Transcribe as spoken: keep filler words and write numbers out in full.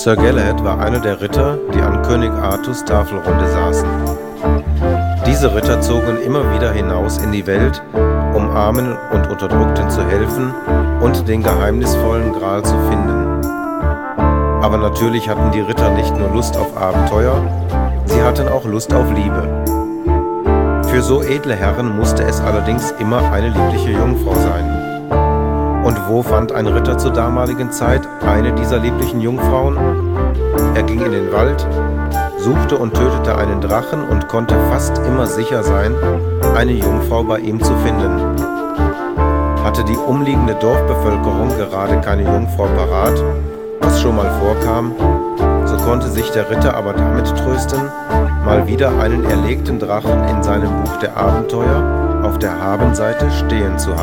Sir Galahad war einer der Ritter, die an König Artus Tafelrunde saßen. Diese Ritter zogen immer wieder hinaus in die Welt, um Armen und Unterdrückten zu helfen und den geheimnisvollen Gral zu finden. Aber natürlich hatten die Ritter nicht nur Lust auf Abenteuer, sie hatten auch Lust auf Liebe. Für so edle Herren musste es allerdings immer eine liebliche Jungfrau sein. Und wo fand ein Ritter zur damaligen Zeit eine dieser lieblichen Jungfrauen? Er ging in den Wald, suchte und tötete einen Drachen und konnte fast immer sicher sein, eine Jungfrau bei ihm zu finden. Hatte die umliegende Dorfbevölkerung gerade keine Jungfrau parat, was schon mal vorkam, so konnte sich der Ritter aber damit trösten, mal wieder einen erlegten Drachen in seinem Buch der Abenteuer auf der Habenseite stehen zu haben.